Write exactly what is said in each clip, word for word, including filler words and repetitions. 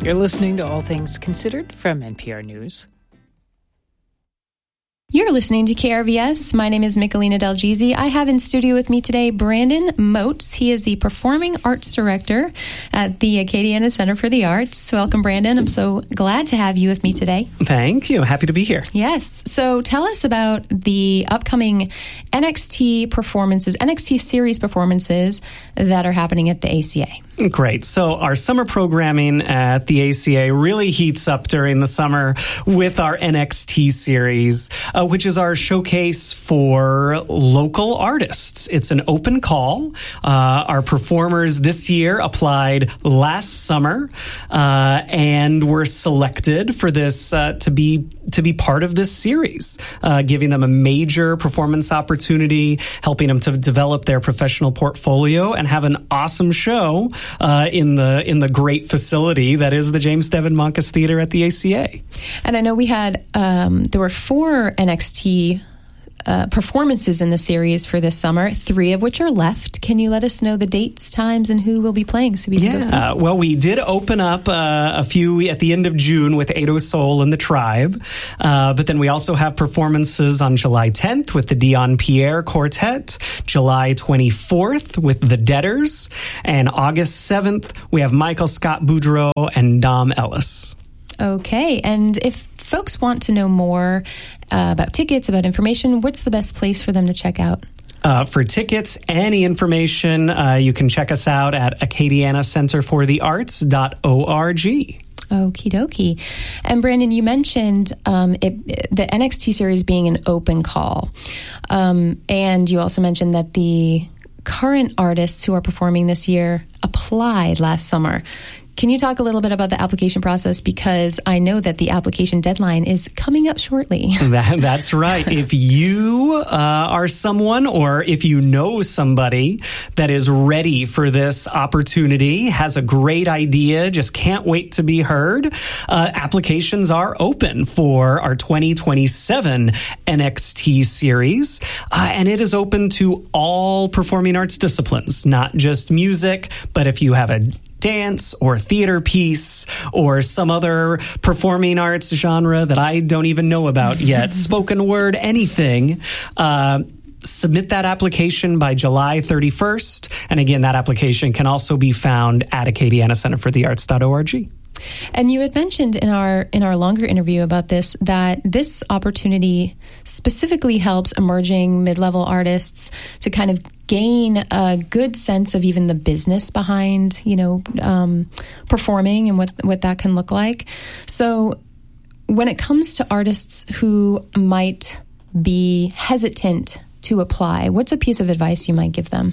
You're listening to All Things Considered from N P R News. You're listening to K R V S. My name is Michelina Dalgisi. I have in studio with me today Brandon Moats. He is the Performing Arts Director at the Acadiana Center for the Arts. Welcome, Brandon. I'm so glad to have you with me today. Thank you. Happy to be here. Yes. So tell us about the upcoming N X T performances, N X T series performances that are happening at the A C A. Great. So our summer programming at the A C A really heats up during the summer with our N X T series, uh, which is our showcase for local artists. It's an open call. Uh, our performers this year applied last summer uh, and were selected for this uh, to be to be part of this series, uh, giving them a major performance opportunity, helping them to develop their professional portfolio and have an awesome show Uh, in the in the great facility that is the James Devon Monkus Theater at the A C A. And I know we had, um, there were four N X T uh, performances in the series for this summer, three of which are left. Can you let us know the dates, times, and who will be playing so we can yeah, go see? Uh, well, we did open up uh, a few at the end of June with Ado Soul and the Tribe, uh, but then we also have performances on July tenth with the Dion Pierre Quartet, July twenty-fourth with the Deaders, and August seventh we have Michael Scott Boudreau and Dom Ellis. Okay, and if folks want to know more uh, about tickets, about information, what's the best place for them to check out? Uh, for tickets, any information, uh, you can check us out at acadiana center for the arts dot org. Okie dokie. And Brandon, you mentioned um, it, the N X T series being an open call. Um, and you also mentioned that the current artists who are performing this year applied last summer. Can you talk a little bit about the application process? Because I know that the application deadline is coming up shortly. That, that's right. If you uh, are someone or if you know somebody that is ready for this opportunity, has a great idea, just can't wait to be heard, uh, applications are open for our twenty twenty-seven N X T series. Uh, and it is open to all performing arts disciplines, not just music, but if you have a dance or theater piece or some other performing arts genre that I don't even know about yet, spoken word, anything, uh, submit that application by July thirty-first. And again, that application can also be found at acadiana center for the arts dot org. And you had mentioned in our in our longer interview about this that this opportunity specifically helps emerging mid-level artists to kind of gain a good sense of even the business behind, you know, um, performing and what what that can look like. So when it comes to artists who might be hesitant to apply, what's a piece of advice you might give them?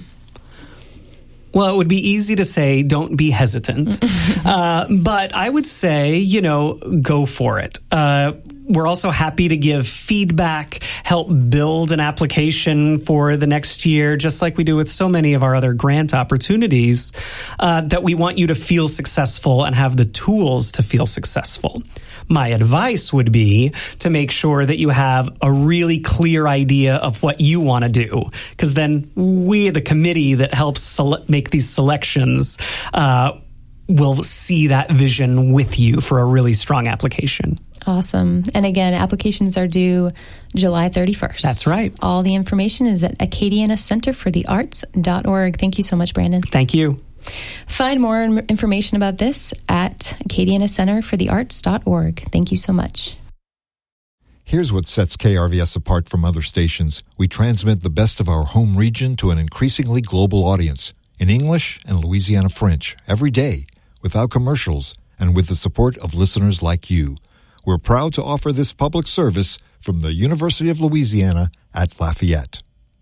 Well, it would be easy to say, don't be hesitant. uh, but I would say, you know, go for it. Uh, we're also happy to give feedback, help build an application for the next year, just like we do with so many of our other grant opportunities, uh, that we want you to feel successful and have the tools to feel successful. My advice would be to make sure that you have a really clear idea of what you want to do, because then we, the committee that helps sele- make these selections, uh, will see that vision with you for a really strong application. Awesome. And again, applications are due July thirty-first. That's right. All the information is at acadiana center for the arts dot org. Thank you so much, Brandon. Thank you. Find more information about this at acadiana center for the arts dot org. Thank you so much. Here's what sets K R V S apart from other stations. We transmit the best of our home region to an increasingly global audience in English and Louisiana French every day, without commercials, and with the support of listeners like you. We're proud to offer this public service from the University of Louisiana at Lafayette.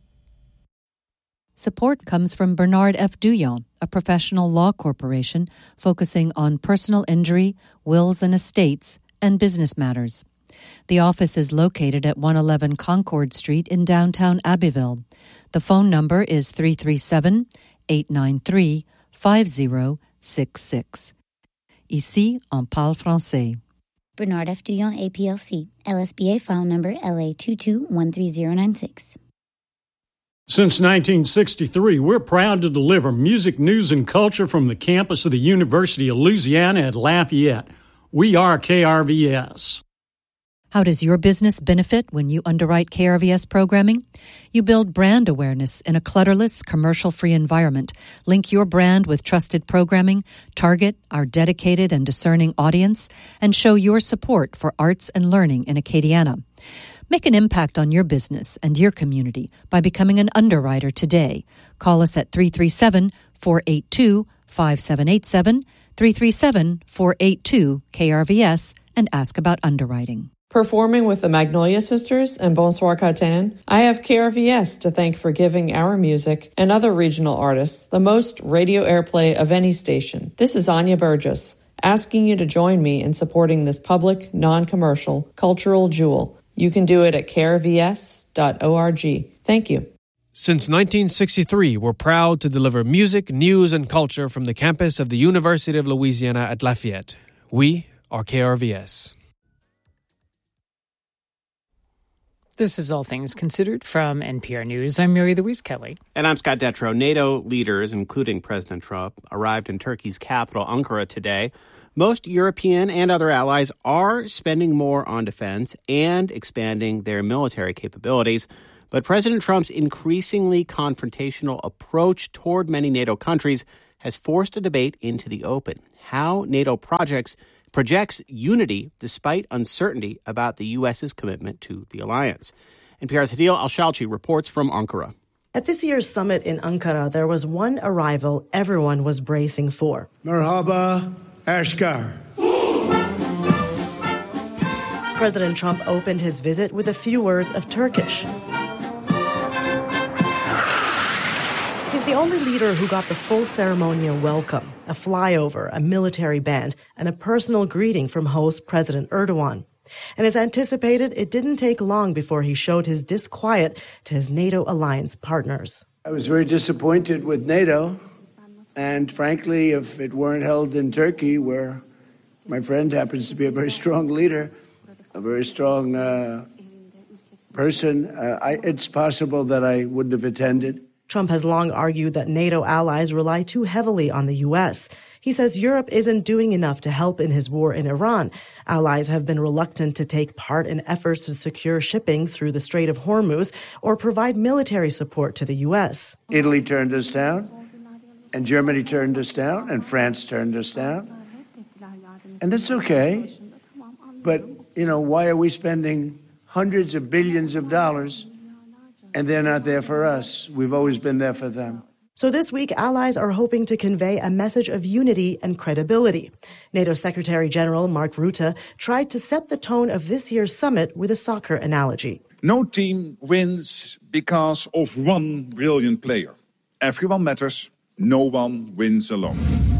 Support comes from Bernard F. Douillon, a professional law corporation focusing on personal injury, wills and estates, and business matters. The office is located at one eleven Concord Street in downtown Abbeville. The phone number is three three seven, eight nine three, five zero six six. Ici, on parle français. Bernard F. Douillon, A P L C, L S B A file number L A two two one three zero nine six. Since nineteen sixty-three, we're proud to deliver music, news, and culture from the campus of the University of Louisiana at Lafayette. We are K R V S. How does your business benefit when you underwrite K R V S programming? You build brand awareness in a clutterless, commercial-free environment. Link your brand with trusted programming, target our dedicated and discerning audience, and show your support for arts and learning in Acadiana. Make an impact on your business and your community by becoming an underwriter today. Call us at three three seven, four eight two, five seven eight seven, three three seven, four eight two, K R V S, and ask about underwriting. Performing with the Magnolia Sisters and Bonsoir Catan, I have K R V S to thank for giving our music and other regional artists the most radio airplay of any station. This is Anya Burgess, asking you to join me in supporting this public, non-commercial, cultural jewel. You can do it at k r v s dot org. Thank you. Since nineteen sixty-three, we're proud to deliver music, news, and culture from the campus of the University of Louisiana at Lafayette. We are K R V S. This is All Things Considered from N P R News. I'm Mary Louise Kelly. And I'm Scott Detrow. NATO leaders, including President Trump, arrived in Turkey's capital, Ankara, today. Most European and other allies are spending more on defense and expanding their military capabilities. But President Trump's increasingly confrontational approach toward many NATO countries has forced a debate into the open. How NATO projects projects unity despite uncertainty about the U S's commitment to the alliance. N P R's Hadil Al-Shalchi reports from Ankara. At this year's summit in Ankara, there was one arrival everyone was bracing for. Merhaba, Ashgar. President Trump opened his visit with a few words of Turkish. He's the only leader who got the full ceremonial welcome, a flyover, a military band, and a personal greeting from host President Erdogan. And as anticipated, it didn't take long before he showed his disquiet to his NATO alliance partners. I was very disappointed with NATO. And frankly, if it weren't held in Turkey, where my friend happens to be a very strong leader, a very strong uh, person, uh, I, it's possible that I wouldn't have attended. Trump has long argued that NATO allies rely too heavily on the U S. He says Europe isn't doing enough to help in his war in Iran. Allies have been reluctant to take part in efforts to secure shipping through the Strait of Hormuz or provide military support to the U S. Italy turned us down, and Germany turned us down, and France turned us down. And it's okay. But, you know, why are we spending hundreds of billions of dollars and they're not there for us? We've always been there for them. So this week, allies are hoping to convey a message of unity and credibility. NATO Secretary General Mark Rutte tried to set the tone of this year's summit with a soccer analogy. No team wins because of one brilliant player. Everyone matters. No one wins alone.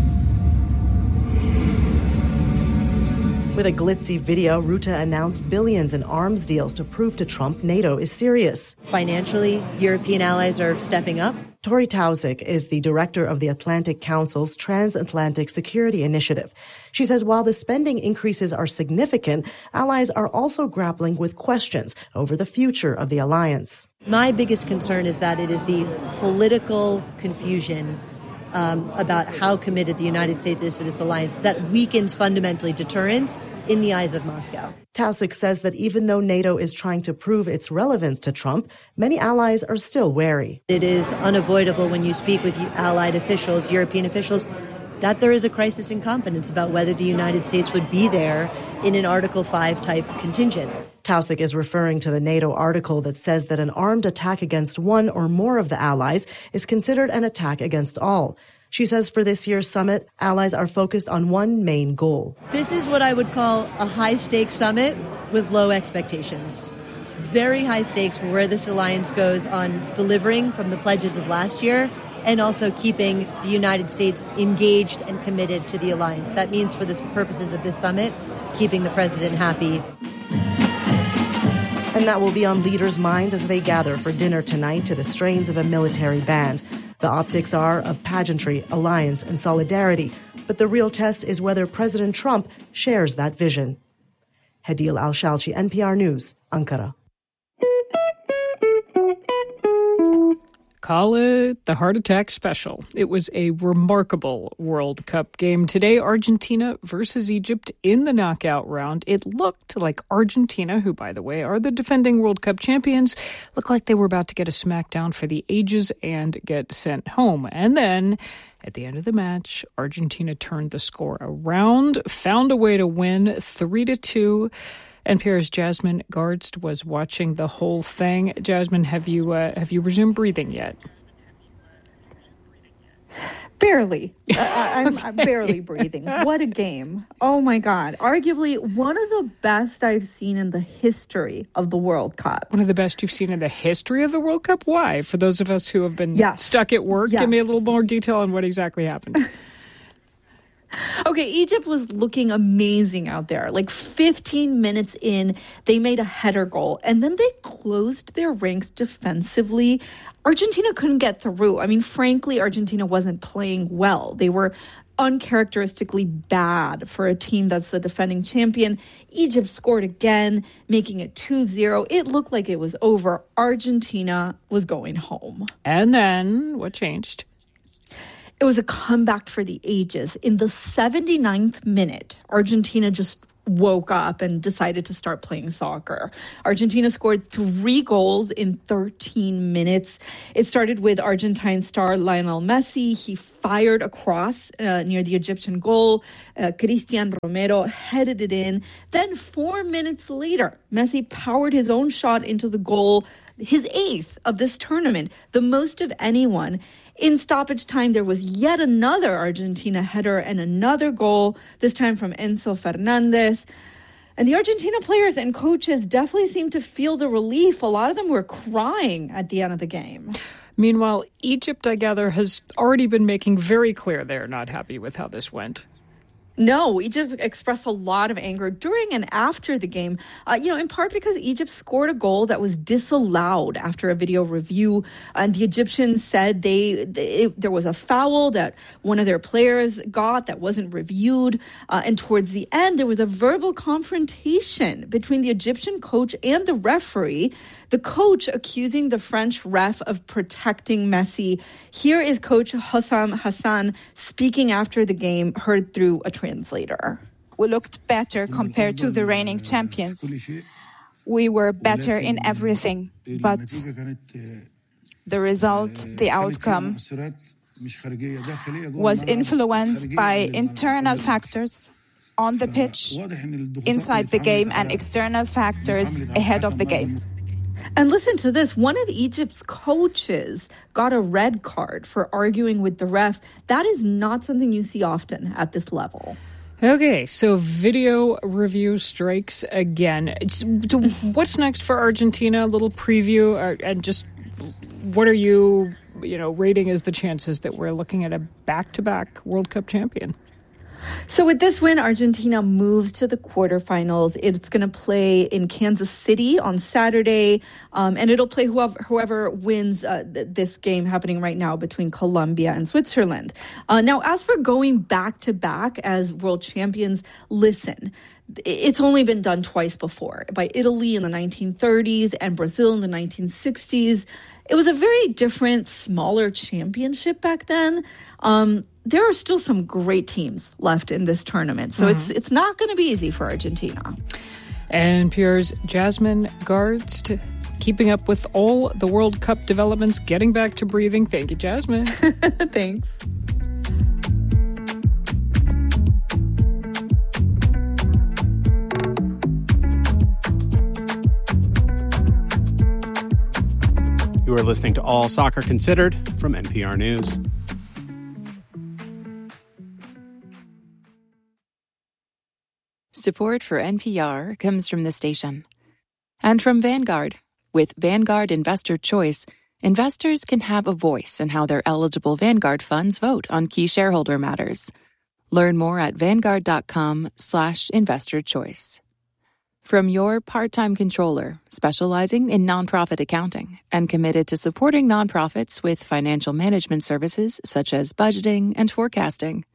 With a glitzy video, Rutte announced billions in arms deals to prove to Trump NATO is serious. Financially, European allies are stepping up. Tori Tauzik is the director of the Atlantic Council's Transatlantic Security Initiative. She says while the spending increases are significant, allies are also grappling with questions over the future of the alliance. My biggest concern is that it is the political confusion Um, about how committed the United States is to this alliance that weakens fundamentally deterrence in the eyes of Moscow. Tauzik says that even though NATO is trying to prove its relevance to Trump, many allies are still wary. It is unavoidable when you speak with allied officials, European officials, that there is a crisis in confidence about whether the United States would be there in an Article five type contingent. Tauzik is referring to the NATO article that says that an armed attack against one or more of the allies is considered an attack against all. She says for this year's summit, allies are focused on one main goal. This is what I would call a high-stakes summit with low expectations. Very high stakes for where this alliance goes on delivering from the pledges of last year and also keeping the United States engaged and committed to the alliance. That means for the purposes of this summit, keeping the president happy. And that will be on leaders' minds as they gather for dinner tonight to the strains of a military band. The optics are of pageantry, alliance, and solidarity. But the real test is whether President Trump shares that vision. Hadil Al-Shalchi, N P R News, Ankara. Call it the heart attack special. It was a remarkable World Cup game today. Argentina versus Egypt in the knockout round. It looked like Argentina, who, by the way, are the defending World Cup champions, looked like they were about to get a smackdown for the ages and get sent home. And then at the end of the match, Argentina turned the score around, found a way to win three to two. N P R's Jasmine Garsd was watching the whole thing. Jasmine, have you uh, have you resumed breathing yet? Barely. I, I'm, I'm barely breathing. What a game. Oh, my God. Arguably one of the best I've seen in the history of the World Cup. One of the best you've seen in the history of the World Cup? Why? For those of us who have been yes. stuck at work, yes. give me a little more detail on what exactly happened. Okay, Egypt was looking amazing out there. Like fifteen minutes in, they made a header goal, and then they closed their ranks defensively. Argentina couldn't get through. I mean, frankly, Argentina wasn't playing well. They were uncharacteristically bad for a team that's the defending champion. Egypt scored again, making it two zero. It looked like it was over. Argentina was going home. And then what changed? It was a comeback for the ages. In the seventy-ninth minute, Argentina just woke up and decided to start playing soccer. Argentina scored three goals in thirteen minutes. It started with Argentine star Lionel Messi. He fired across uh, near the Egyptian goal. Uh, Cristian Romero headed it in. Then four minutes later, Messi powered his own shot into the goal, his eighth of this tournament, the most of anyone. In stoppage time, there was yet another Argentina header and another goal, this time from Enzo Fernandez. And the Argentina players and coaches definitely seemed to feel the relief. A lot of them were crying at the end of the game. Meanwhile, Egypt, I gather, has already been making very clear they're not happy with how this went. No, Egypt expressed a lot of anger during and after the game, uh, you know, in part because Egypt scored a goal that was disallowed after a video review. And the Egyptians said they, they there was a foul that one of their players got that wasn't reviewed. Uh, and towards the end, there was a verbal confrontation between the Egyptian coach and the referee. The coach accusing the French ref of protecting Messi. Here is Coach Hossam Hassan speaking after the game, heard through a translator. We looked better compared to the reigning champions. We were better in everything, but the result, the outcome, was influenced by internal factors on the pitch, inside the game, and external factors ahead of the game. And listen to this. One of Egypt's coaches got a red card for arguing with the ref. That is not something you see often at this level. Okay, so video review strikes again. So what's next for Argentina? A little preview, and just what are you, you know, rating as the chances that we're looking at a back-to-back World Cup champion? So with this win, Argentina moves to the quarterfinals. It's going to play in Kansas City on Saturday, um, and it'll play whoever, whoever wins uh, th- this game happening right now between Colombia and Switzerland. Uh, now, as for going back-to-back as world champions, listen, it's only been done twice before, by Italy in the nineteen thirties and Brazil in the nineteen sixties. It was a very different, smaller championship back then. Um, there are still some great teams left in this tournament, so mm-hmm. it's it's not going to be easy for Argentina. And N P R's Jasmine Garsd, keeping up with all the World Cup developments, getting back to breathing. Thank you, Jasmine. Thanks. You are listening to All Soccer Considered from N P R News. Support for N P R comes from the station and from Vanguard. With Vanguard Investor Choice, investors can have a voice in how their eligible Vanguard funds vote on key shareholder matters. Learn more at vanguard.com slash investor choice. From your part-time controller, specializing in nonprofit accounting and committed to supporting nonprofits with financial management services such as budgeting and forecasting.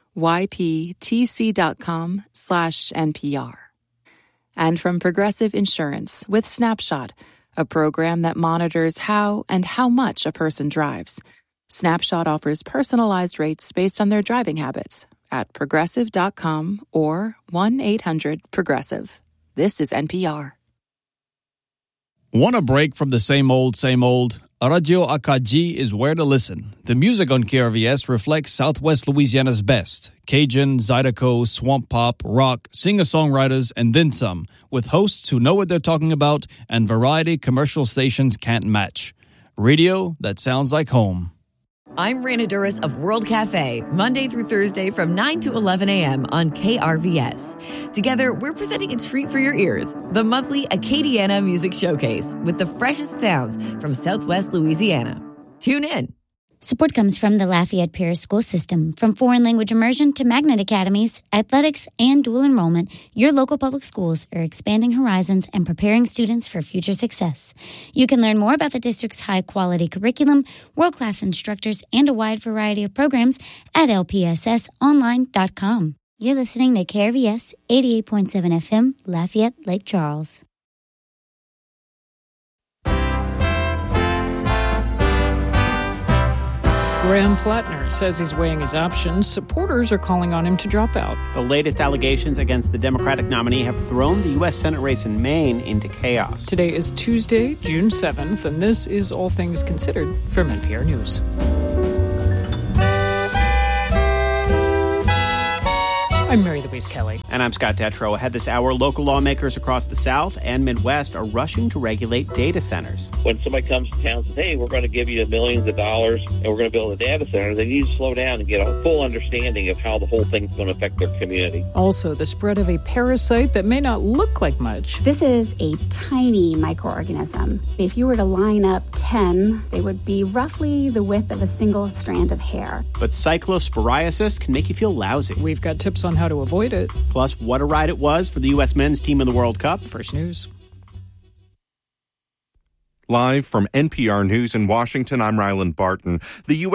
yptc.com slash NPR. And from Progressive Insurance with Snapshot, a program that monitors how and how much a person drives. Snapshot offers personalized rates based on their driving habits at progressive dot com or one eight hundred progressive. This is N P R. Want a break from the same old, same old? Radio Akaji is where to listen. The music on K R V S reflects Southwest Louisiana's best. Cajun, Zydeco, swamp pop, rock, singer-songwriters, and then some, with hosts who know what they're talking about and variety commercial stations can't match. Radio that sounds like home. I'm Raina Duras of World Cafe, Monday through Thursday from nine to eleven a.m. on K R V S. Together, we're presenting a treat for your ears, the monthly Acadiana Music Showcase with the freshest sounds from Southwest Louisiana. Tune in. Support comes from the Lafayette Parish School System. From foreign language immersion to magnet academies, athletics, and dual enrollment, your local public schools are expanding horizons and preparing students for future success. You can learn more about the district's high-quality curriculum, world-class instructors, and a wide variety of programs at L P S S online dot com. You're listening to K R V S eighty-eight point seven F M, Lafayette, Lake Charles. Graham Plattner says he's weighing his options. Supporters are calling on him to drop out. The latest allegations against the Democratic nominee have thrown the U S Senate race in Maine into chaos. Today is Tuesday, June seventh, and this is All Things Considered from N P R News. I'm Mary Louise Kelly. And I'm Scott Detrow. Ahead this hour, local lawmakers across the South and Midwest are rushing to regulate data centers. When somebody comes to town and says, hey, we're going to give you millions of dollars and we're going to build a data center, they need to slow down and get a full understanding of how the whole thing's going to affect their community. Also, the spread of a parasite that may not look like much. This is a tiny microorganism. If you were to line up ten, they would be roughly the width of a single strand of hair. But cyclosporiasis can make you feel lousy. We've got tips on how to avoid it. Plus, what a ride it was for the U S men's team in the World Cup. First News. Live from N P R News in Washington, I'm Ryland Barton. The U S